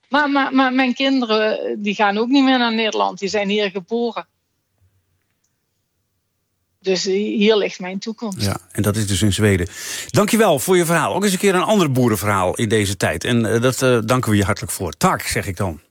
Maar mijn kinderen die gaan ook niet meer naar Nederland. Die zijn hier geboren. Dus hier ligt mijn toekomst. Ja, en dat is dus in Zweden. Dankjewel voor je verhaal. Ook eens een keer een ander boerenverhaal in deze tijd. En dat danken we je hartelijk voor. Tak, zeg ik dan.